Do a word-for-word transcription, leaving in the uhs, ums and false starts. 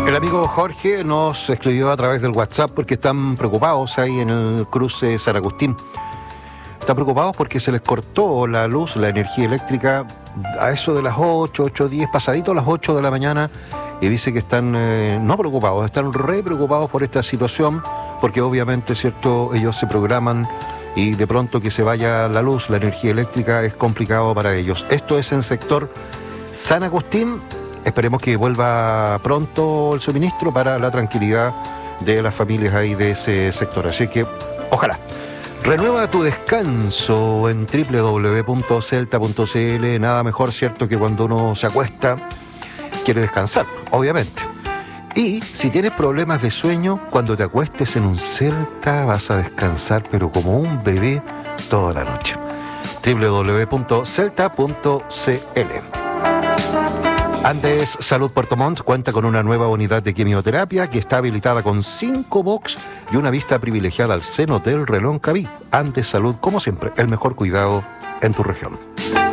El amigo Jorge nos escribió a través del WhatsApp porque están preocupados ahí en el cruce San Agustín. Están preocupados porque se les cortó la luz, la energía eléctrica a eso de las ocho, ocho diez, pasadito a las ocho de la mañana, y dice que están eh, no preocupados, están re preocupados por esta situación, porque obviamente, cierto, ellos se programan y de pronto que se vaya la luz, la energía eléctrica, es complicado para ellos. Esto es en sector San Agustín. Esperemos que vuelva pronto el suministro para la tranquilidad de las familias ahí de ese sector. Así que, ojalá. Renueva tu descanso en doble u doble u doble u punto celta punto c l. Nada mejor, cierto, que cuando uno se acuesta, quiere descansar, obviamente. Y si tienes problemas de sueño, cuando te acuestes en un Celta vas a descansar, pero como un bebé, toda la noche. doble u doble u doble u punto celta punto c l. Andes Salud Puerto Montt cuenta con una nueva unidad de quimioterapia que está habilitada con cinco box y una vista privilegiada al seno del Reloncaví. Andes Salud, como siempre, el mejor cuidado en tu región.